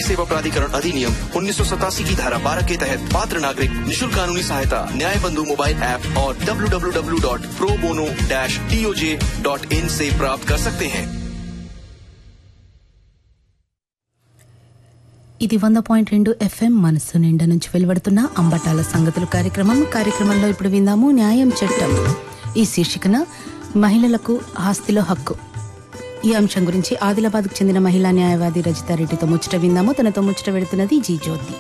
सेवा प्राधिकरण अधिनियम 1987 की धारा 12 के तहत पात्र नागरिक निशुल्क कानूनी सहायता न्याय बंधु मोबाइल ऐप और www.probono-toj.in से प्राप्त कर सकते हैं। ఇది 100.2 FM మనసు నిండా నుంచి వెలువడుతున్న అంబటాల సంగతులు కార్యక్రమంలో ఇప్పుడు విందాము న్యాయం చట్టం ఈ శీర్షికన మహిళలకు ఆస్తిలో హక్కు. ఈ అంశం గురించి ఆదిలాబాద్కు చెందిన మహిళా న్యాయవాది రజితారెడ్డితో ముచ్చట విందాము. తనతో ముచ్చట పెడుతున్నది జీ జ్యోతి.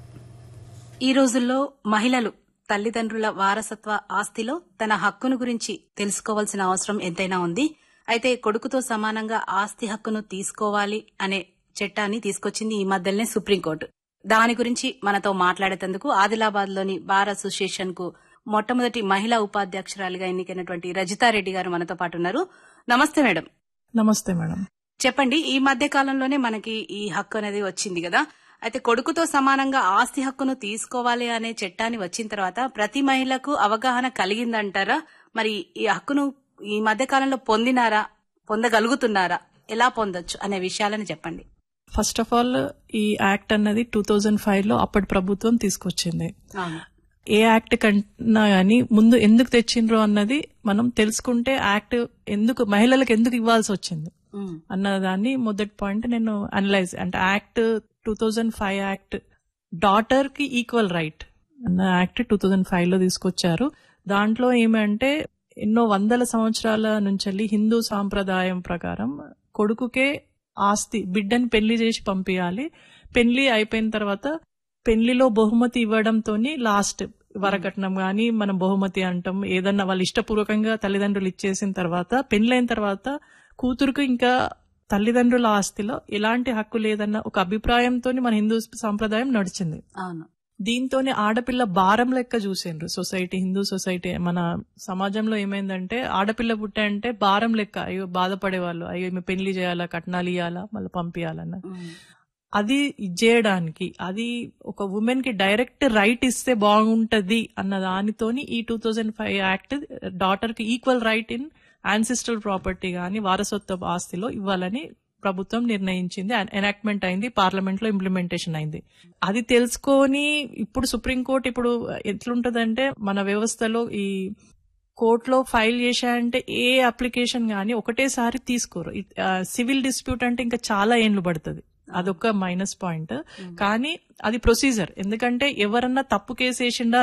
ఈ రోజుల్లో మహిళలు తల్లిదండ్రుల వారసత్వ ఆస్తిలో తన హక్కును గురించి తెలుసుకోవాల్సిన అవసరం ఎంతైనా ఉంది. అయితే కొడుకుతో సమానంగా ఆస్తి హక్కును తీసుకోవాలి అనే చట్టాన్ని తీసుకొచ్చింది ఈ మధ్యనే సుప్రీంకోర్టు. దాని గురించి మనతో మాట్లాడేందుకు ఆదిలాబాద్ లోని బార్ అసోసియేషన్ కు మొట్టమొదటి మహిళా ఉపాధ్యక్షురాలిగా ఎన్నికైనటువంటి రజితారెడ్డి గారు మనతో పాటు ఉన్నారు. నమస్తే మేడం. నమస్తే మేడం. చెప్పండి, ఈ మధ్య కాలంలోనే మనకి ఈ హక్కు అనేది వచ్చింది కదా. అయితే కొడుకుతో సమానంగా ఆస్తి హక్కును తీసుకోవాలి అనే చట్టాన్ని వచ్చిన తర్వాత ప్రతి మహిళకు అవగాహన కలిగిందంటారా? మరి ఈ హక్కును ఈ మధ్య కాలంలో పొందగలుగుతున్నారా? ఎలా పొందొచ్చు అనే విషయాలను చెప్పండి. ఫస్ట్ ఆఫ్ ఆల్ ఈ యాక్ట్ అన్నది 2005 లో అప్పటి ప్రభుత్వం తీసుకొచ్చింది. ఏ యాక్ట్ కన్నా గానీ ముందు ఎందుకు తెచ్చిండ్రో అన్నది మనం తెలుసుకుంటే యాక్ట్ ఎందుకు మహిళలకు ఎందుకు ఇవ్వాల్సి వచ్చింది అన్నదాన్ని మొదటి పాయింట్ నేను అనలైజ్ అంటే యాక్ట్ 2005 యాక్ట్ డాటర్ కి ఈక్వల్ రైట్ అన్న యాక్ట్ 2005 లో తీసుకొచ్చారు. దాంట్లో ఏమంటే ఎన్నో వందల సంవత్సరాల నుంచి హిందూ సాంప్రదాయం ప్రకారం కొడుకుకే ఆస్తి బిడ్డని పెళ్లి చేసి పంపించాలి. పెళ్లి అయిపోయిన తర్వాత పెళ్లిలో బహుమతి ఇవ్వడంతోని లాస్ట్ వరకట్నం గాని మనం బహుమతి అంటాం. ఏదన్నా వాళ్ళు ఇష్టపూర్వకంగా తల్లిదండ్రులు ఇచ్చేసిన తర్వాత పెళ్లైన తర్వాత కూతురుకు ఇంకా తల్లిదండ్రుల ఆస్తిలో ఎలాంటి హక్కు లేదన్న ఒక అభిప్రాయంతో మన హిందూ సాంప్రదాయం నడిచింది. దీంతోనే ఆడపిల్ల భారం లెక్క చూసిండ్రు సొసైటీ, హిందూ సొసైటీ. మన సమాజంలో ఏమైందంటే ఆడపిల్ల పుట్టే అంటే భారం లెక్క, అయ్యో బాధపడేవాళ్ళు, అయ్యో ఈమె పెళ్లి చేయాలా, కట్నాలు ఇయ్యాలా, మళ్ళీ పంపించాలన్న. అది చేయడానికి అది ఒక ఉమెన్ కి డైరెక్ట్ రైట్ ఇస్తే బాగుంటది అన్న దానితోని ఈ 2005 యాక్ట్ డాటర్ కి equal right in ancestral property గాని వారసత్వ ఆస్తిలో ఇవ్వాలని ప్రభుత్వం నిర్ణయించింది. ఎనాక్ట్మెంట్ అయింది, పార్లమెంట్ లో ఇంప్లిమెంటేషన్ అయింది. అది తెలుసుకొని ఇప్పుడు సుప్రీంకోర్టు ఇప్పుడు ఎట్లుంటదంటే మన వ్యవస్థలో ఈ కోర్టులో ఫైల్ చేశాయంటే ఏ అప్లికేషన్ గానీ ఒకటేసారి తీసుకోరు. సివిల్ డిస్ప్యూట్ అంటే ఇంకా చాలా ఏండ్లు పడుతుంది, అదొక మైనస్ పాయింట్. కానీ అది ప్రొసీజర్, ఎందుకంటే ఎవరన్నా తప్పు కేసు వేసిండా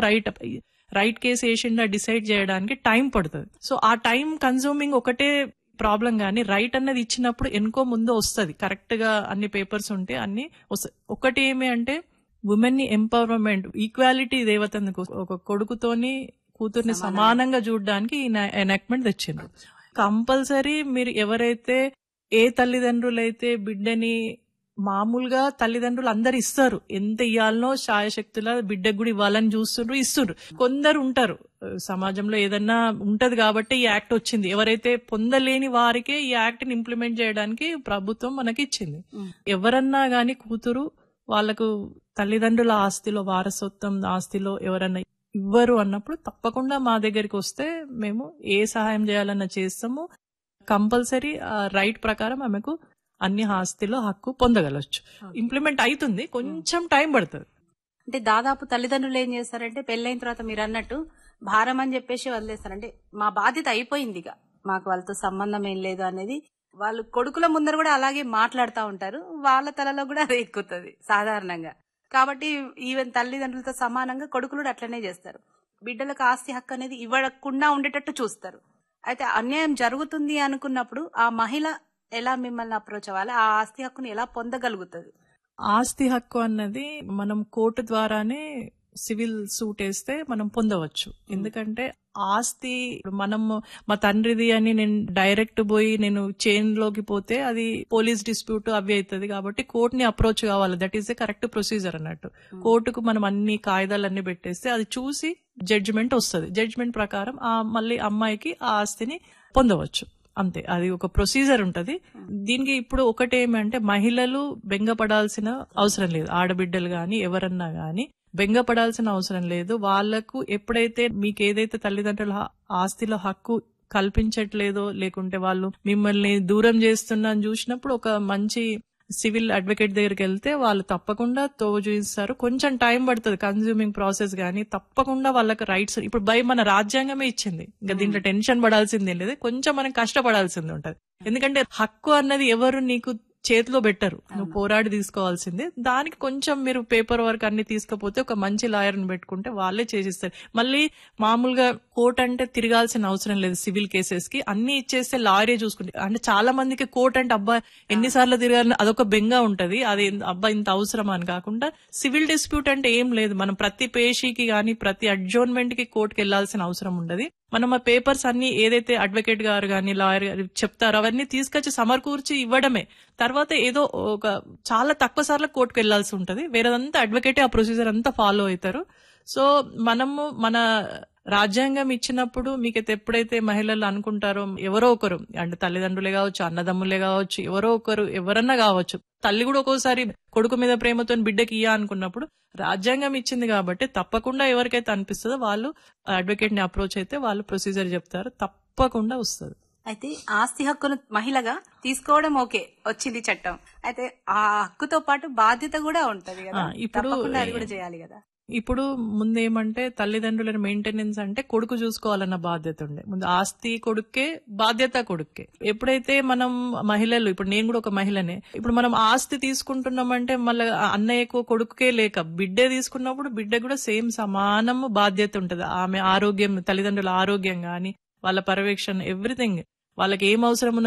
రైట్ కేసు వేసిండా డిసైడ్ చేయడానికి టైం పడుతుంది. సో ఆ టైం కన్సూమింగ్ ఒకటే ప్రాబ్లం గానీ రైట్ అన్నది ఇచ్చినప్పుడు ఎన్కో ముందు వస్తుంది, కరెక్ట్ గా అన్ని పేపర్స్ ఉంటే అన్ని వస్తాయి. ఒకటి ఏమి అంటే ఉమెన్ ని ఎంపవర్మెంట్, ఈక్వాలిటీ దేవతందుకు ఒక కొడుకుతోని కూతుర్ని సమానంగా చూడడానికి ఈ ఎనాక్ట్మెంట్ తెచ్చిండ్రు. కంపల్సరీ మీరు ఎవరైతే ఏ తల్లిదండ్రులైతే బిడ్డని మామూలుగా తల్లిదండ్రులు అందరు ఇస్తారు, ఎంత ఇవ్వాలనో శాయశక్తుల బిడ్డకు కూడా ఇవ్వాలని ఇస్తుండ్రు. కొందరు ఉంటారు సమాజంలో ఏదన్నా ఉంటది కాబట్టి ఈ యాక్ట్ వచ్చింది. ఎవరైతే పొందలేని వారికే ఈ యాక్ట్ ని ఇంప్లిమెంట్ చేయడానికి ప్రభుత్వం మనకి ఇచ్చింది. ఎవరన్నా గాని కూతురు వాళ్లకు తల్లిదండ్రుల ఆస్తిలో వారసత్వం ఆస్తిలో ఎవరన్నా ఇవ్వరు అన్నప్పుడు తప్పకుండా మా దగ్గరికి వస్తే మేము ఏ సహాయం చేయాలన్నా చేస్తాము. కంపల్సరీ రైట్ ప్రకారం ఆమెకు అన్ని ఆస్తిలో హక్కు పొందగలచ్చు. ఇంప్లిమెంట్ అవుతుంది, కొంచెం టైం పడుతుంది. అంటే దాదాపు తల్లిదండ్రులు ఏం చేస్తారంటే పెళ్లైన తర్వాత మీరు అన్నట్టు భారం అని చెప్పేసి వదిలేస్తారంటే మా బాధ్యత అయిపోయింది, ఇక మాకు వాళ్ళతో సంబంధం ఏం లేదు అనేది వాళ్ళు కొడుకుల ముందర కూడా అలాగే మాట్లాడుతూ ఉంటారు. వాళ్ళ తలలో కూడా అదే ఎక్కుతుంది సాధారణంగా. కాబట్టి ఈవెన్ తల్లిదండ్రులతో సమానంగా కొడుకులు కూడా అట్లనే చేస్తారు. బిడ్డలకు ఆస్తి హక్కు అనేది ఇవ్వకుండా ఉండేటట్టు చూస్తారు. అయితే అన్యాయం జరుగుతుంది అనుకున్నప్పుడు ఆ మహిళ ఎలా మిమ్మల్ని అప్రోచ్ అవ్వాలి, ఆ ఆస్తి హక్కుని ఎలా పొందగలుగుతుంది? ఆస్తి హక్కు అన్నది మనం కోర్టు ద్వారానే సివిల్ సూట్ వేస్తే మనం పొందవచ్చు. ఎందుకంటే ఆస్తి మనం మా తండ్రిది అని నేను డైరెక్ట్ పోయి నేను చైన్ లోకి పోతే అది పోలీస్ డిస్ప్యూట్ అవి అవుతుంది. కాబట్టి కోర్టుని అప్రోచ్ కావాలి. That is the correct procedure అన్నట్టు. కోర్టుకు మనం అన్ని కాయిదాలన్నీ పెట్టేస్తే అది చూసి జడ్జిమెంట్ వస్తుంది. జడ్జిమెంట్ ప్రకారం మళ్ళీ అమ్మాయికి ఆ ఆస్తిని పొందవచ్చు. అంతే, అది ఒక ప్రొసీజర్ ఉంటది. దీనికి ఇప్పుడు ఒకటేమంటే మహిళలు బెంగపడాల్సిన అవసరం లేదు. ఆడబిడ్డలు గాని ఎవరన్నా గాని బెంగపడాల్సిన అవసరం లేదు. వాళ్లకు ఎప్పుడైతే మీకు ఏదైతే తల్లిదండ్రుల ఆస్తిలో హక్కు కల్పించట్లేదో లేకుంటే వాళ్ళు మిమ్మల్ని దూరం చేస్తున్నా చూసినప్పుడు ఒక మంచి సివిల్ అడ్వకేట్ దగ్గరికి వెళ్తే వాళ్ళు తప్పకుండా తోవ చూపిస్తారు. కొంచెం టైం పడుతుంది కన్స్యూమింగ్ ప్రాసెస్, కానీ తప్పకుండా వాళ్ళకి రైట్స్ ఇప్పుడు మన రాజ్యాంగమే ఇచ్చింది. ఇంకా దీంట్లో టెన్షన్ పడాల్సిందే లేదు, కొంచెం మనం కష్టపడాల్సింది ఉంటది. ఎందుకంటే హక్కు అన్నది ఎవరు నీకు చేతిలో పెట్టరు, నువ్వు పోరాడి తీసుకోవాల్సిందే. దానికి కొంచెం మీరు పేపర్ వర్క్ అన్ని తీసుకపోతే ఒక మంచి లాయర్ని పెట్టుకుంటే వాళ్ళే చేసిస్తారు. మళ్ళీ మామూలుగా కోర్ట్ అంటే తిరగాల్సిన అవసరం లేదు. సివిల్ కేసెస్ కి అన్ని ఇచ్చేస్తే లాయరే చూసుకుంటే, అంటే చాలా మందికి కోర్ట్ అంటే అబ్బా ఎన్నిసార్లు తిరగాలని అదొక బెంగా ఉంటది, అది అబ్బా ఇంత అవసరం అని. కాకుండా సివిల్ డిస్ప్యూట్ అంటే ఏం లేదు, మనం ప్రతి పేషీకి గానీ ప్రతి అడ్జోన్మెంట్ కి కోర్టుకి వెళ్లాల్సిన అవసరం ఉండదు. మనం ఆ పేపర్స్ అన్ని ఏదైతే అడ్వకేట్ గారు గానీ లాయర్ గారు చెప్తారో అవన్నీ తీసుకొచ్చి సమకూర్చి ఇవ్వడమే. తర్వాత ఏదో ఒక చాలా తక్కువ సార్లు కోర్టుకు వెళ్లాల్సి ఉంటది, వేరేదంతా అడ్వకేటే ఆ ప్రొసీజర్ అంతా ఫాలో అవుతారు. సో మనము మన రాజ్యాంగం ఇచ్చినప్పుడు మీకైతే ఎప్పుడైతే మహిళలు అనుకుంటారో ఎవరో ఒకరు, అంటే తల్లిదండ్రులే కావచ్చు, అన్నదమ్ములే కావచ్చు, ఎవరో ఒకరు ఎవరన్నా కావచ్చు, తల్లి కూడా ఒక్కోసారి కొడుకు మీద ప్రేమతో బిడ్డకి ఇయ్యా అనుకున్నప్పుడు రాజ్యాంగం ఇచ్చింది కాబట్టి తప్పకుండా ఎవరికైతే అనిపిస్తుందో వాళ్ళు అడ్వకేట్ ని అప్రోచ్ అయితే వాళ్ళు ప్రొసీజర్ చెప్తారు, తప్పకుండా వస్తుంది. అయితే ఆస్తి హక్కును మహిళగా తీసుకోవడం ఓకే, వచ్చింది చట్టం. అయితే ఆ హక్కుతో పాటు బాధ్యత కూడా ఉంటది కదా, ఇప్పుడు అది కూడా చేయాలి కదా. ఇప్పుడు ముందేమంటే తల్లిదండ్రుల మెయింటెనెన్స్ అంటే కొడుకు చూసుకోవాలన్న బాధ్యత ఉండే, ముందు ఆస్తి కొడుక్కే, బాధ్యత కొడుక్కే. ఎప్పుడైతే మనం మహిళలు, ఇప్పుడు నేను కూడా ఒక మహిళనే, ఇప్పుడు మనం ఆస్తి తీసుకుంటున్నామంటే మళ్ళీ అన్నయ్యకు కొడుకుకే లేక బిడ్డే తీసుకున్నప్పుడు బిడ్డ కూడా సేమ్ సమానం బాధ్యత ఉంటది. ఆమె ఆరోగ్యం, తల్లిదండ్రుల ఆరోగ్యం గాని వాళ్ళ పర్యవేక్షణ, ఎవ్రీథింగ్ వాళ్ళకి ఏం అవసరం